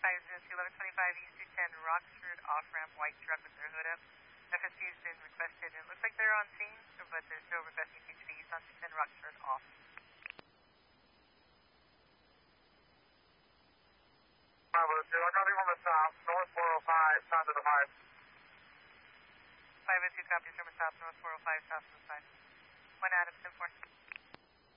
1125 East 210 Rockford off-ramp, white truck with their hood up. FSC has been requested. It looks like they're on scene, but they're still requesting you to the east on 210 Rockford off. Bravo 2, I'm coming from the south, north 405, south of the mark. 502 copies from the south, north 405, south of the side. 1 Adam, 10-4.